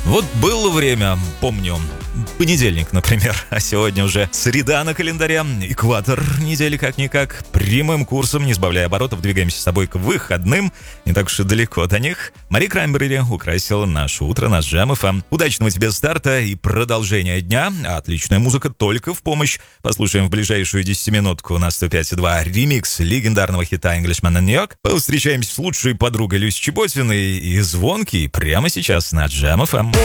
Вот было время, помню, понедельник, например, а сегодня уже среда на календаре, экватор недели как-никак, прямым курсом, не сбавляя оборотов, двигаемся с тобой к выходным, не так уж и далеко до них. Мари Краймбрери украсила наше утро, наш Jam FM. Удачного тебе старта и продолжения дня, отличная музыка только в помощь. Послушаем в ближайшую 10-минутку на 105.2 ремикс легендарного хита Englishman in New York. Повстречаемся с лучшей подругой Люси Чеботиной и Звонки прямо сейчас на Jam FM.